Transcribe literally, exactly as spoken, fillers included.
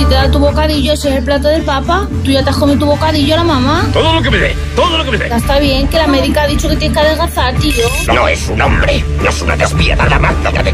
te da tu bocadillo, ese es el plato del Papa. Tú ya te has comido tu bocadillo, la mamá. Todo lo que me dé, todo lo que me dé. Ya está bien, que la médica ha dicho que tienes que adelgazar, tío. No es un hombre, no es una despiadada máquina de